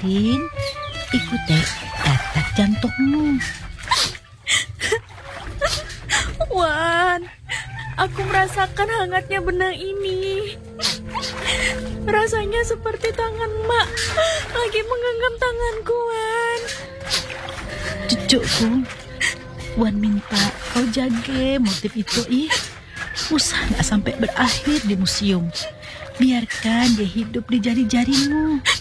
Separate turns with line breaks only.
Rin, ikuti detak jantungmu.
Wan, aku merasakan hangatnya benang ini. Rasanya seperti tangan Mak lagi menggenggam tanganku, Wan.
Cucuku, Wan minta kau jaga motif itu, usah gak sampai berakhir di museum. Biarkan dia hidup di jari-jarimu.